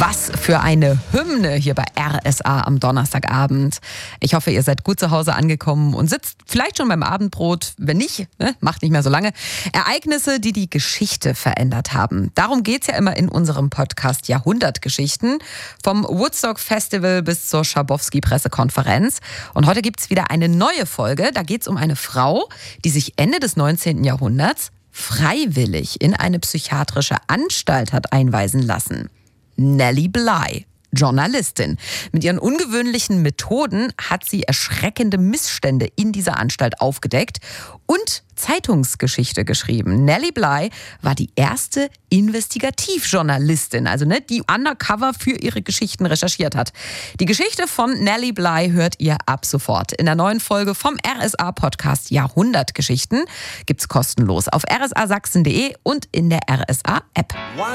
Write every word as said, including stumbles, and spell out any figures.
Was für eine Hymne hier bei R S A am Donnerstagabend. Ich hoffe, ihr seid gut zu Hause angekommen und sitzt vielleicht schon beim Abendbrot. Wenn nicht, ne, macht nicht mehr so lange. Ereignisse, die die Geschichte verändert haben. Darum geht's ja immer in unserem Podcast Jahrhundertgeschichten. Vom Woodstock Festival bis zur Schabowski-Pressekonferenz. Und heute gibt's wieder eine neue Folge. Da geht's um eine Frau, die sich Ende des neunzehnten Jahrhunderts freiwillig in eine psychiatrische Anstalt hat einweisen lassen. Nellie Bly, Journalistin. Mit ihren ungewöhnlichen Methoden hat sie erschreckende Missstände in dieser Anstalt aufgedeckt und Zeitungsgeschichte geschrieben. Nellie Bly war die erste Investigativjournalistin, also ne, die undercover für ihre Geschichten recherchiert hat. Die Geschichte von Nellie Bly hört ihr ab sofort. In der neuen Folge vom R S A-Podcast Jahrhundertgeschichten gibt's kostenlos auf r s a sachsen punkt d e und in der R S A-App.